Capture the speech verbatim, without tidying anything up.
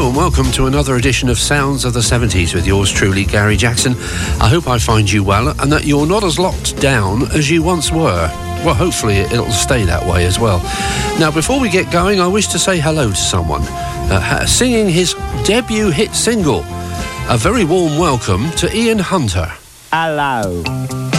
and welcome to another edition of Sounds of the seventies with yours truly, Gary Jackson. I hope I find you well and that you're not as locked down as you once were. Well, hopefully it'll stay that way as well. Now, before we get going, I wish to say hello to someone uh, singing his debut hit single. A very warm welcome to Ian Hunter. Hello.